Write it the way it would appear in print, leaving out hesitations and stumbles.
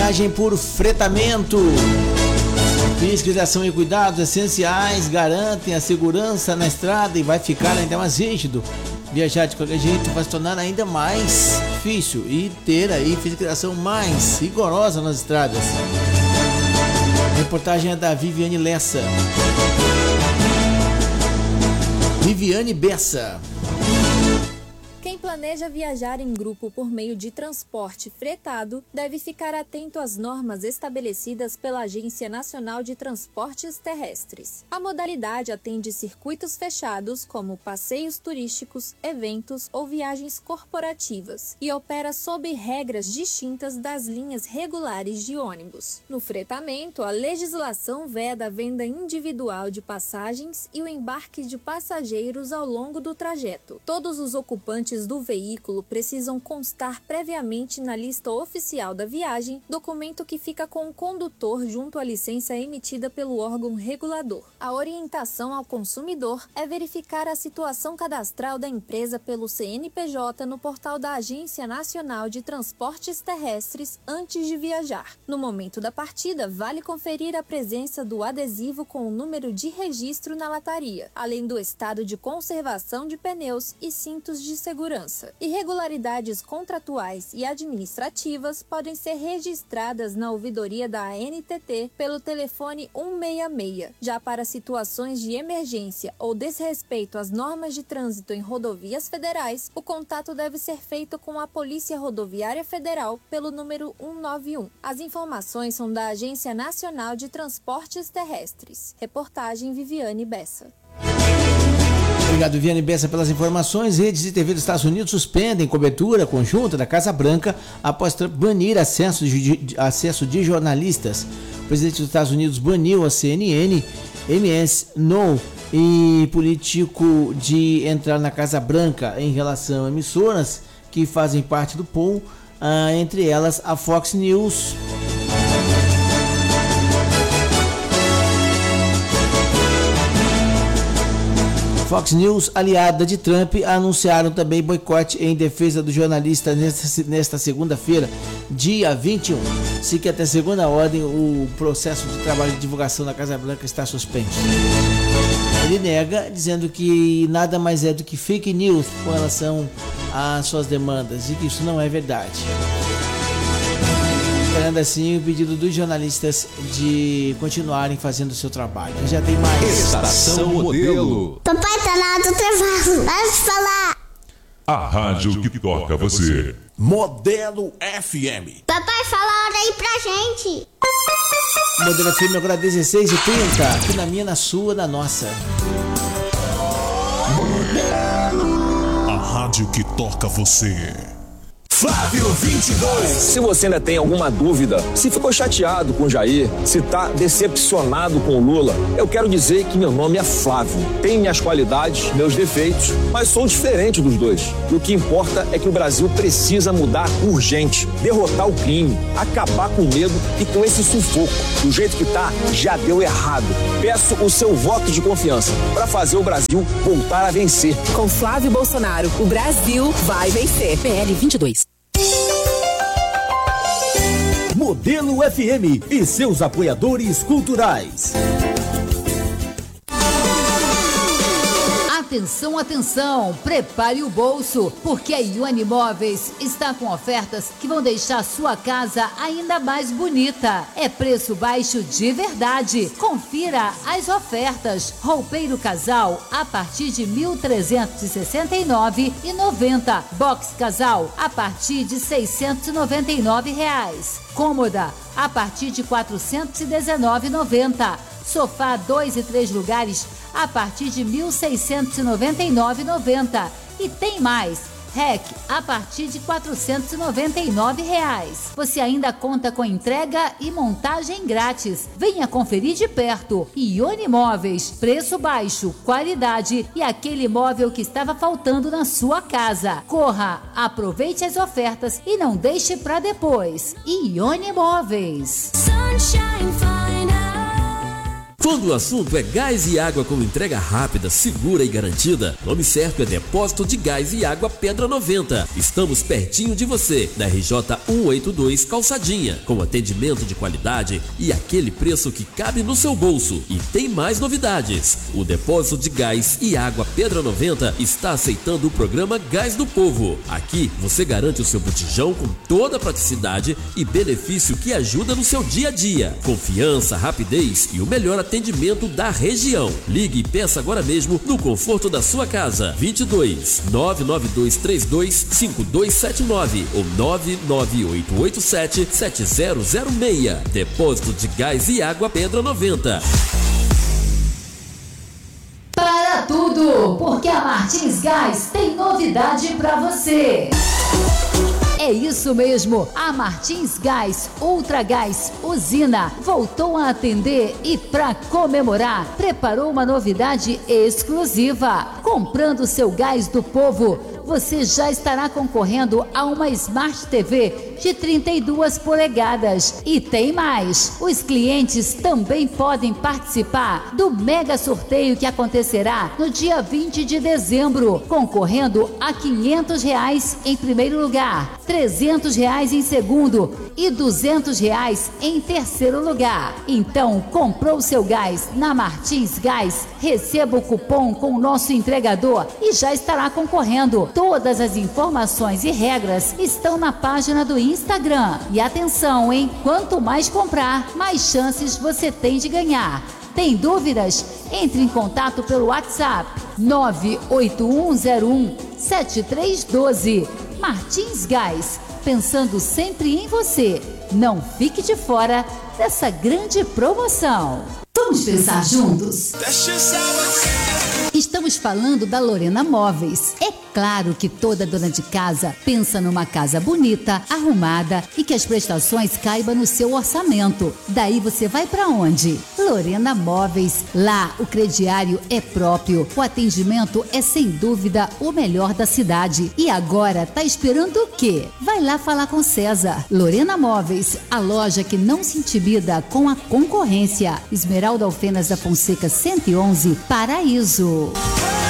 viagem por fretamento. Fiscalização e cuidados essenciais garantem a segurança na estrada e vai ficar ainda mais rígido. Viajar de qualquer jeito vai se tornar ainda mais difícil e ter aí fiscalização mais rigorosa nas estradas. A reportagem é da Viviane Lessa. Viviane Bessa. Quem planeja viajar em grupo por meio de transporte fretado deve ficar atento às normas estabelecidas pela Agência Nacional de Transportes Terrestres. A modalidade atende circuitos fechados, como passeios turísticos, eventos ou viagens corporativas, e opera sob regras distintas das linhas regulares de ônibus. No fretamento, a legislação veda a venda individual de passagens e o embarque de passageiros ao longo do trajeto. Todos os ocupantes do veículo precisam constar previamente na lista oficial da viagem, documento que fica com o condutor junto à licença emitida pelo órgão regulador. A orientação ao consumidor é verificar a situação cadastral da empresa pelo CNPJ no portal da Agência Nacional de Transportes Terrestres antes de viajar. No momento da partida, vale conferir a presença do adesivo com o número de registro na lataria, além do estado de conservação de pneus e cintos de segurança. Irregularidades contratuais e administrativas podem ser registradas na ouvidoria da ANTT pelo telefone 166. Já para situações de emergência ou desrespeito às normas de trânsito em rodovias federais, o contato deve ser feito com a Polícia Rodoviária Federal pelo número 191. As informações são da Agência Nacional de Transportes Terrestres. Reportagem Viviane Bessa. Obrigado, Viviane Bessa, pelas informações. Redes de TV dos Estados Unidos suspendem cobertura conjunta da Casa Branca após Trump banir acesso de jornalistas. O presidente dos Estados Unidos baniu a CNN, MS No e político de entrar na Casa Branca em relação a emissoras que fazem parte do pool, entre elas a Fox News. Fox News, aliada de Trump, anunciaram também boicote em defesa do jornalista nesta segunda-feira, dia 21. Se que até segunda ordem, o processo de trabalho de divulgação da Casa Branca está suspenso. Ele nega, dizendo que nada mais é do que fake news com relação às suas demandas e que isso não é verdade. Esperando assim o pedido dos jornalistas de continuarem fazendo o seu trabalho. Já tem mais. Estação Modelo. Papai tá na hora do intervalo. Vai falar. A rádio que toca você. Modelo FM. Papai, fala a hora aí pra gente. Modelo FM agora 16h30. Aqui na minha, na sua, na nossa. A rádio que toca você. Flávio 22. Se você ainda tem alguma dúvida, se ficou chateado com o Jair, se tá decepcionado com o Lula, eu quero dizer que meu nome é Flávio. Tenho minhas qualidades, meus defeitos, mas sou diferente dos dois. E o que importa é que o Brasil precisa mudar urgente, derrotar o crime, acabar com o medo e com esse sufoco. Do jeito que tá, já deu errado. Peço o seu voto de confiança para fazer o Brasil voltar a vencer. Com Flávio Bolsonaro, o Brasil vai vencer. PL 22. Modelo FM e seus apoiadores culturais. Atenção, atenção, prepare o bolso, porque a Ione Imóveis está com ofertas que vão deixar sua casa ainda mais bonita. É preço baixo de verdade. Confira as ofertas. Roupeiro casal a partir de R$ 1.369,90. Box casal a partir de R$ 699. Cômoda a partir de R$ 419,90. Sofá 2 e 3 lugares a partir de R$ 1.699,90. E tem mais, REC a partir de R$ 499. Você ainda conta com entrega e montagem grátis. Venha conferir de perto. Ione Imóveis, preço baixo, qualidade e aquele imóvel que estava faltando na sua casa. Corra, aproveite as ofertas e não deixe para depois. Ione Imóveis. Sunshine Fine. Quando o assunto é gás e água com entrega rápida, segura e garantida, o nome certo é Depósito de Gás e Água Pedra 90. Estamos pertinho de você, na RJ 182 Calçadinha, com atendimento de qualidade e aquele preço que cabe no seu bolso. E tem mais novidades. O Depósito de Gás e Água Pedra 90 está aceitando o programa Gás do Povo. Aqui você garante o seu botijão com toda a praticidade e benefício que ajuda no seu dia a dia. Confiança, rapidez e o melhor atendimento da região. Ligue e peça agora mesmo no conforto da sua casa. 22 99232 5279 ou 99887 7006. Depósito de Gás e Água Pedra 90. Para tudo, porque a Martins Gás tem novidade para você. É isso mesmo, a Martins Gás Ultra Gás Usina voltou a atender e, para comemorar, preparou uma novidade exclusiva. Comprando seu gás do povo, você já estará concorrendo a uma Smart TV de 32 polegadas. E tem mais, os clientes também podem participar do mega sorteio que acontecerá no dia 20 de dezembro, concorrendo a R$500 em primeiro lugar, R$300 em segundo e R$200 em terceiro lugar. Então, comprou seu gás na Martins Gás, receba o cupom com o nosso entregador e já estará concorrendo. Todas as informações e regras estão na página do Instagram. E atenção, hein? Quanto mais comprar, mais chances você tem de ganhar. Tem dúvidas? Entre em contato pelo WhatsApp 981017312. Martins Gás, pensando sempre em você. Não fique de fora dessa grande promoção. Vamos pensar juntos? Estamos falando da Lorena Móveis. É claro que toda dona de casa pensa numa casa bonita, arrumada e que as prestações caibam no seu orçamento. Daí você vai para onde? Lorena Móveis. Lá o crediário é próprio, o atendimento é sem dúvida o melhor da cidade. E agora tá esperando o quê? Vai lá falar com César. Lorena Móveis, a loja que não se intimida com a concorrência. Esmeralda Alfenas da Fonseca 111, Paraíso.